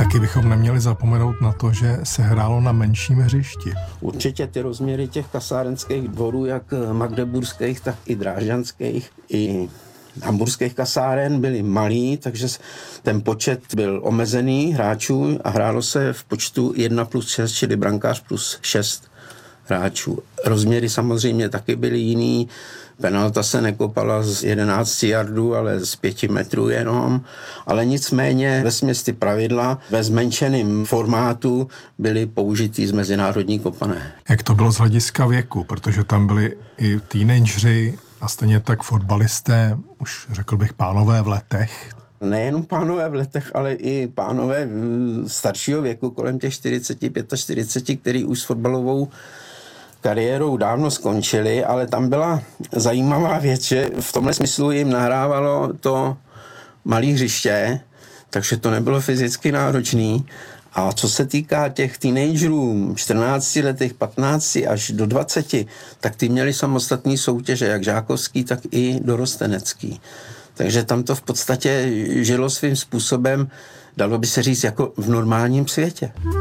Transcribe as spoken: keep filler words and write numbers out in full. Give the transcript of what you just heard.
Taky bychom neměli zapomenout na to, že se hrálo na menším hřišti. Určitě ty rozměry těch kasárenských dvorů, jak magdeburských, tak i drážďanských, i hamburských kasáren byly malý, takže ten počet byl omezený hráčů a hrálo se v počtu jedna plus šest, čili brankář plus šest hráčů. Rozměry samozřejmě taky byly jiný. Penalta se nekopala z jedenácti yardů, ale z pěti metrů jenom. Ale nicméně vesměs ty pravidla ve zmenšeném formátu byly použitý z mezinárodní kopané. Jak to bylo z hlediska věku? Protože tam byli i teenageři a stejně tak fotbalisté, už řekl bych pánové v letech. Nejenom pánové v letech, ale i pánové staršího věku, kolem těch čtyřicet, čtyřicet pět, který už s fotbalovou kariérou dávno skončili, ale tam byla zajímavá věc, že v tomhle smyslu jim nahrávalo to malé hřiště, takže to nebylo fyzicky náročný. A co se týká těch teenagerů, čtrnácti letech, patnácti až do dvaceti, tak ty měli samostatný soutěže, jak žákovský, tak i dorostenecký. Takže tam to v podstatě žilo svým způsobem, dalo by se říct, jako v normálním světě.